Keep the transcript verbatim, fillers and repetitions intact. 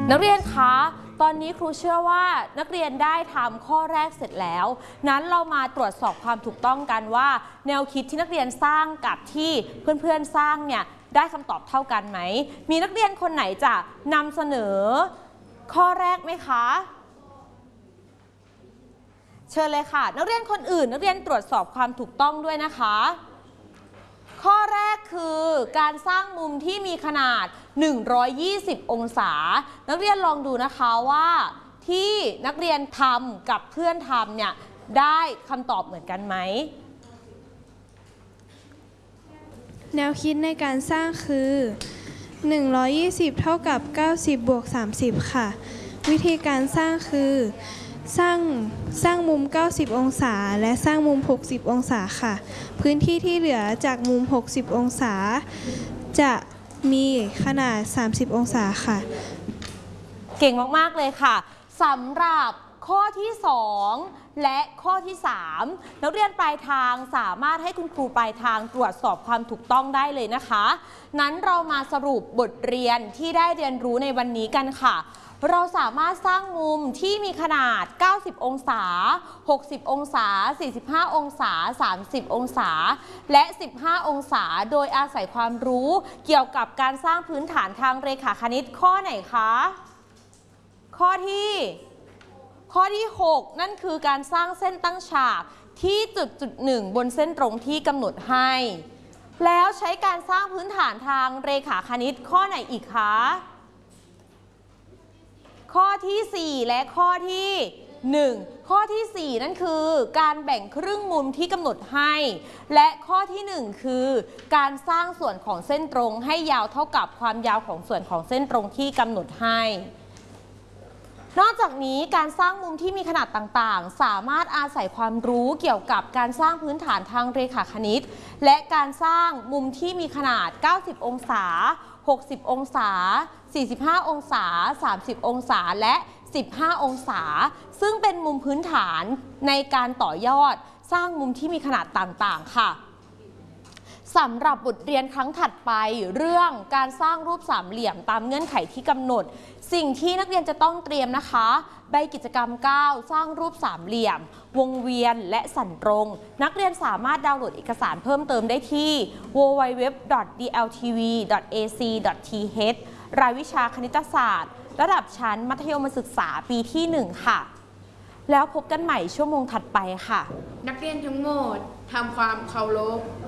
นักเรียนคะตอนนี้ครูเชื่อว่านักเรียนได้ทำข้อแรกเสร็จแล้วนั้นเรามาตรวจสอบความถูกต้องกันว่าแนวคิดที่นักเรียนสร้างกับที่เพื่อนๆสร้างเนี่ยได้คำตอบเท่ากันไหมมีนักเรียนคนไหนจะนำเสนอข้อแรกไหมคะเชิญเลยค่ะนักเรียนคนอื่นนักเรียนตรวจสอบความถูกต้องด้วยนะคะข้อแรกคือการสร้างมุมที่มีขนาดหนึ่งร้อยยี่สิบองศานักเรียนลองดูนะคะว่าที่นักเรียนทำกับเพื่อนทำเนี่ยได้คำตอบเหมือนกันไหมแนวคิดในการสร้างคือหนึ่งร้อยยี่สิบเท่ากับเก้าสิบบวกสามสิบค่ะวิธีการสร้างคือสร้างสร้างมุมเก้าสิบองศาและสร้างมุมหกสิบองศาค่ะพื้นที่ที่เหลือจากมุมหกสิบองศาจะมีขนาดสามสิบองศาค่ะเก่งมากๆเลยค่ะสำหรับข้อที่สองและข้อที่สามนักเรียนปลายทางสามารถให้คุณครูปลายทางตรวจสอบความถูกต้องได้เลยนะคะนั้นเรามาสรุปบทเรียนที่ได้เรียนรู้ในวันนี้กันค่ะเราสามารถสร้างมุมที่มีขนาดเก้าสิบองศาหกสิบองศาสี่สิบห้าองศาสามสิบองศาและสิบห้าองศาโดยอาศัยความรู้เกี่ยวกับการสร้างพื้นฐานทางเรขาคณิตข้อไหนคะข้อที่ข้อที่หกนั่นคือการสร้างเส้นตั้งฉากที่จุดจุดหนึ่งบนเส้นตรงที่กำหนดให้แล้วใช้การสร้างพื้นฐานทางเรขาคณิตข้อไหนอีกคะข้อที่สี่และข้อที่หนึ่งข้อที่สี่นั่นคือการแบ่งครึ่งมุมที่กำหนดให้และข้อที่หนึ่งคือการสร้างส่วนของเส้นตรงให้ยาวเท่ากับความยาวของส่วนของเส้นตรงที่กำหนดให้นอกจากนี้การสร้างมุมที่มีขนาดต่างๆสามารถอาศัยความรู้เกี่ยวกับการสร้างพื้นฐานทางเรขาคณิตและการสร้างมุมที่มีขนาดเก้าสิบองศาหกสิบองศาสี่สิบห้าองศาสามสิบองศาและสิบห้าองศาซึ่งเป็นมุมพื้นฐานในการต่อยอดสร้างมุมที่มีขนาดต่างๆค่ะสำหรับบทเรียนครั้งถัดไปเรื่องการสร้างรูปสามเหลี่ยมตามเงื่อนไขที่กำหนดสิ่งที่นักเรียนจะต้องเตรียมนะคะใบกิจกรรมเก้าสร้างรูปสามเหลี่ยมวงเวียนและสันตรงนักเรียนสามารถดาวน์โหลดเอกสารเพิ่มเติมได้ที่ ดับเบิลยู ดับเบิลยู ดับเบิลยู ดอท ดี แอล ที วี ดอท เอ ซี ดอท ที เอช รายวิชาคณิตศาสตร์ระดับชั้นมัธยมศึกษาปีที่หนึ่งค่ะแล้วพบกันใหม่ชั่วโมงถัดไปค่ะนักเรียนทั้งหมดทำความเคารพ